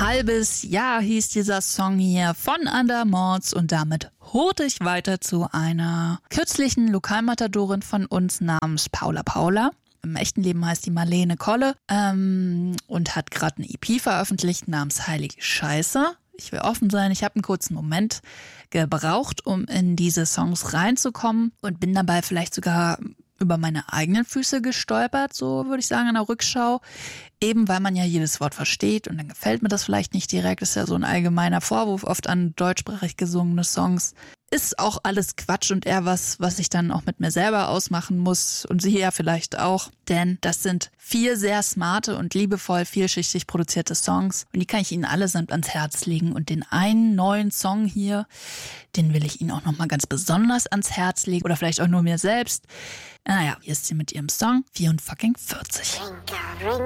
Halbes Jahr hieß dieser Song hier von Andermords und damit holte ich weiter zu einer kürzlichen Lokalmatadorin von uns namens Paula Paula. Im echten Leben heißt die Marlene Kolle und hat gerade eine EP veröffentlicht namens Heilige Scheiße. Ich will offen sein, ich habe einen kurzen Moment gebraucht, um in diese Songs reinzukommen und bin dabei vielleicht sogar über meine eigenen Füße gestolpert, so würde ich sagen in der Rückschau. Eben weil man ja jedes Wort versteht und dann gefällt mir das vielleicht nicht direkt. Das ist ja so ein allgemeiner Vorwurf oft an deutschsprachig gesungene Songs. Ist auch alles Quatsch und eher was ich dann auch mit mir selber ausmachen muss und Sie ja vielleicht auch. Denn das sind 4 sehr smarte und liebevoll vielschichtig produzierte Songs und die kann ich Ihnen allesamt ans Herz legen. Und den einen neuen Song hier, den will ich Ihnen auch nochmal ganz besonders ans Herz legen oder vielleicht auch nur mir selbst. Naja, hier ist sie mit ihrem Song 44.